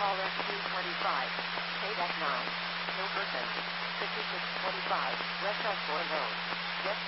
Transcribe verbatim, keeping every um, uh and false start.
caller two twenty-five. Paid at nine. No person. fifty-six twenty-five. West Osborne Road. Get